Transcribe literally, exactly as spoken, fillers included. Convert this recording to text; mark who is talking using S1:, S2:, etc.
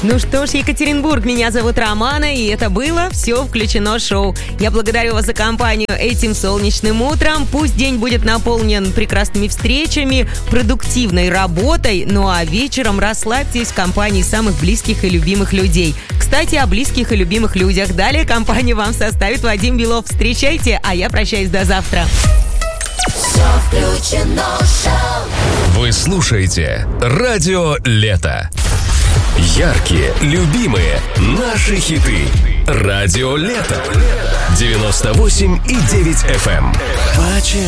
S1: Ну что ж, Екатеринбург, меня зовут Романа, и это было «Все включено» шоу. Я благодарю вас за компанию этим солнечным утром. Пусть день будет наполнен прекрасными встречами, продуктивной работой, ну а вечером расслабьтесь в компании самых близких и любимых людей. Кстати, о близких и любимых людях. Далее компанию вам составит Вадим Белов. Встречайте, а я прощаюсь до завтра.
S2: Все включено шоу.
S3: Вы слушаете «Радио Лето». Яркие, любимые, наши хиты. «Радио Лето». девяносто восемь и девять эф эм.